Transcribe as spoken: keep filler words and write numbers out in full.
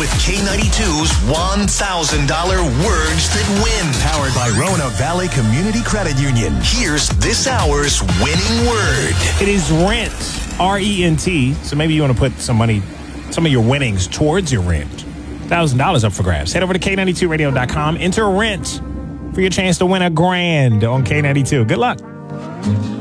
with K ninety-two's one thousand dollars Words That Win. Powered by Rona Valley Community Credit Union. Here's this hour's winning word. It is rent, R E N T. So maybe you want to put some money, some of your winnings towards your rent. one thousand dollars up for grabs. Head over to K ninety-two radio dot com. Enter rent for your chance to win a grand on K ninety-two. Good luck.